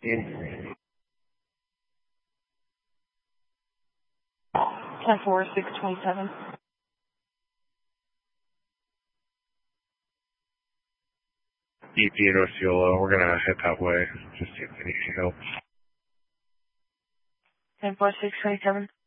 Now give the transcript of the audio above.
In 10-4, 627. EP in Osceola. We're gonna head that way. Just see if they need help. 10-4, 627.